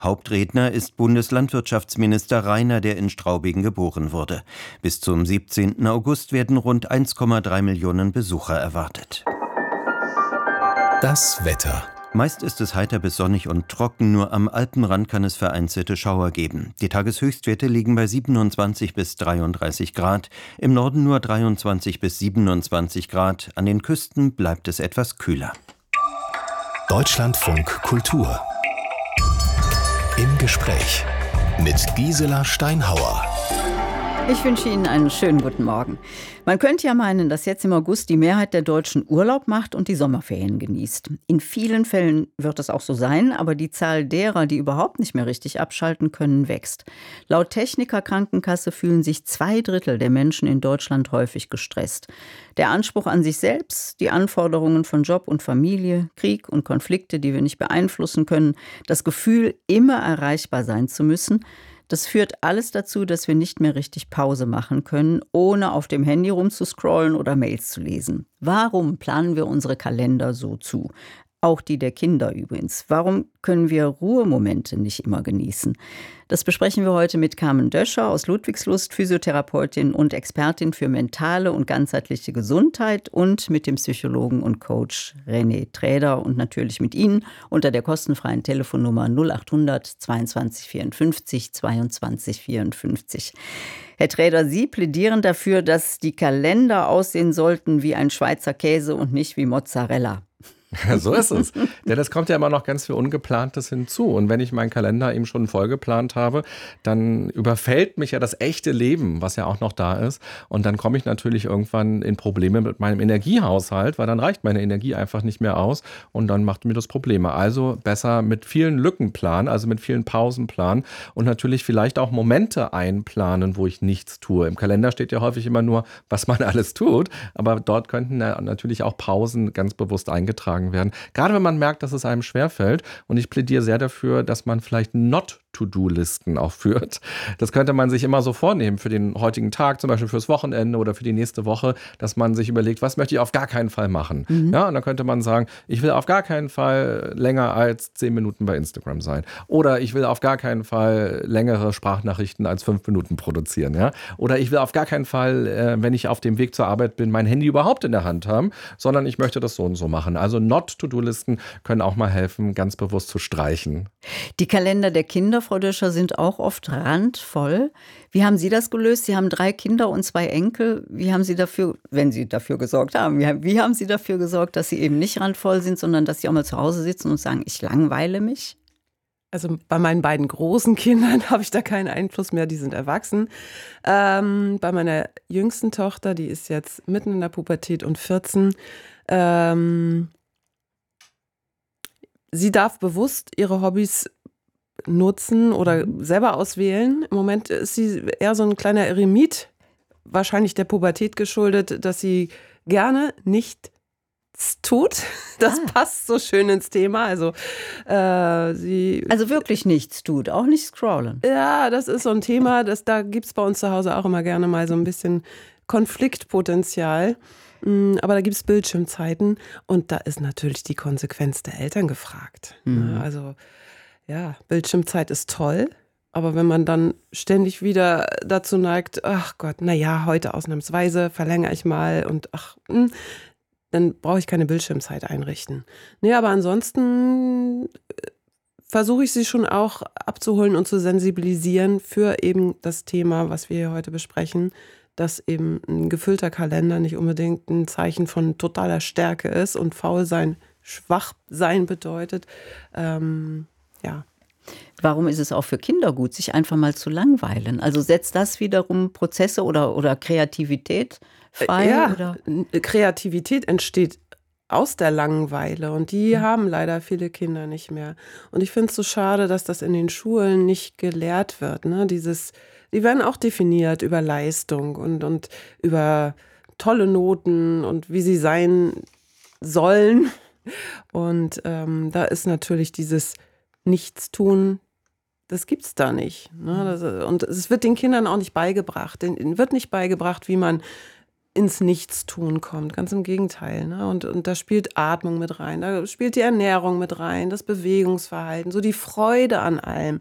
Hauptredner ist Bundeslandwirtschaftsminister Rainer, der in Straubing geboren wurde. Bis zum 17. August werden rund 1,3 Millionen Besucher erwartet. Das Wetter. Meist ist es heiter bis sonnig und trocken, nur am Alpenrand kann es vereinzelte Schauer geben. Die Tageshöchstwerte liegen bei 27 bis 33 Grad, im Norden nur 23 bis 27 Grad, an den Küsten bleibt es etwas kühler. Deutschlandfunk Kultur. Im Gespräch mit Gisela Steinhauer. Ich wünsche Ihnen einen schönen guten Morgen. Man könnte ja meinen, dass jetzt im August die Mehrheit der Deutschen Urlaub macht und die Sommerferien genießt. In vielen Fällen wird es auch so sein, aber die Zahl derer, die überhaupt nicht mehr richtig abschalten können, wächst. Laut Techniker Krankenkasse fühlen sich 2/3 der Menschen in Deutschland häufig gestresst. Der Anspruch an sich selbst, die Anforderungen von Job und Familie, Krieg und Konflikte, die wir nicht beeinflussen können, das Gefühl, immer erreichbar sein zu müssen, das führt alles dazu, dass wir nicht mehr richtig Pause machen können, ohne auf dem Handy rumzuscrollen oder Mails zu lesen. Warum planen wir unsere Kalender so zu? Auch die der Kinder übrigens. Warum können wir Ruhemomente nicht immer genießen? Das besprechen wir heute mit Carmen Döscher aus Ludwigslust, Physiotherapeutin und Expertin für mentale und ganzheitliche Gesundheit, und mit dem Psychologen und Coach René Träder und natürlich mit Ihnen unter der kostenfreien Telefonnummer 0800 22 54 22 54. Herr Träder, Sie plädieren dafür, dass die Kalender aussehen sollten wie ein Schweizer Käse und nicht wie Mozzarella. Ja, so ist es. Ja, das kommt ja immer noch ganz viel Ungeplantes hinzu. Und wenn ich meinen Kalender eben schon vollgeplant habe, dann überfällt mich ja das echte Leben, was ja auch noch da ist. Und dann komme ich natürlich irgendwann in Probleme mit meinem Energiehaushalt, weil dann reicht meine Energie einfach nicht mehr aus und dann macht mir das Probleme. Also besser mit vielen Lücken planen, also mit vielen Pausen planen und natürlich vielleicht auch Momente einplanen, wo ich nichts tue. Im Kalender steht ja häufig immer nur, was man alles tut, aber dort könnten natürlich auch Pausen ganz bewusst eingetragen werden. Gerade wenn man merkt, dass es einem schwerfällt. Und ich plädiere sehr dafür, dass man vielleicht Not-to-Do-Listen auch führt. Das könnte man sich immer so vornehmen für den heutigen Tag, zum Beispiel fürs Wochenende oder für die nächste Woche, dass man sich überlegt, was möchte ich auf gar keinen Fall machen. Ja, und dann könnte man sagen, ich will auf gar keinen Fall länger als 10 Minuten bei Instagram sein. Oder ich will auf gar keinen Fall längere Sprachnachrichten als 5 Minuten produzieren. Ja? Oder ich will auf gar keinen Fall, wenn ich auf dem Weg zur Arbeit bin, mein Handy überhaupt in der Hand haben, sondern ich möchte das so und so machen. Also Not-to-Do-Listen können auch mal helfen, ganz bewusst zu streichen. Die Kalender der Kinder, Frau Döscher, sind auch oft randvoll. Wie haben Sie das gelöst? Sie haben 3 Kinder und 2 Enkel. Wie haben Sie dafür, wenn Sie dafür gesorgt haben, wie haben Sie dafür gesorgt, dass sie eben nicht randvoll sind, sondern dass sie auch mal zu Hause sitzen und sagen, ich langweile mich? Also bei meinen beiden großen Kindern habe ich da keinen Einfluss mehr, die sind erwachsen. Bei meiner jüngsten Tochter, die ist jetzt mitten in der Pubertät und 14, sie darf bewusst ihre Hobbys nutzen oder selber auswählen. Im Moment ist sie eher so ein kleiner Eremit, wahrscheinlich der Pubertät geschuldet, dass sie gerne nichts tut. Das passt so schön ins Thema. Also wirklich nichts tut, auch nicht scrollen. Ja, das ist so ein Thema, da gibt es bei uns zu Hause auch immer gerne mal so ein bisschen Konfliktpotenzial. Aber da gibt es Bildschirmzeiten und da ist natürlich die Konsequenz der Eltern gefragt. Also ja, Bildschirmzeit ist toll, aber wenn man dann ständig wieder dazu neigt, ach Gott, naja, heute ausnahmsweise verlängere ich mal und dann brauche ich keine Bildschirmzeit einrichten. Nee, aber ansonsten versuche ich sie schon auch abzuholen und zu sensibilisieren für eben das Thema, was wir hier heute besprechen, dass eben ein gefüllter Kalender nicht unbedingt ein Zeichen von totaler Stärke ist und faul sein, schwach sein bedeutet. Ja. Warum ist es auch für Kinder gut, sich einfach mal zu langweilen? Also setzt das wiederum Prozesse oder Kreativität frei? Ja, oder? Kreativität entsteht aus der Langeweile und die haben leider viele Kinder nicht mehr. Und ich finde es so schade, dass das in den Schulen nicht gelehrt wird. Ne? Die werden auch definiert über Leistung und über tolle Noten und wie sie sein sollen. Und da ist natürlich dieses Nichtstun, das gibt's da nicht. Ne? Und es wird den Kindern auch nicht beigebracht. Denen wird nicht beigebracht, wie man ins Nichtstun kommt. Ganz im Gegenteil. Ne? Und da spielt Atmung mit rein, da spielt die Ernährung mit rein, das Bewegungsverhalten, so die Freude an allem.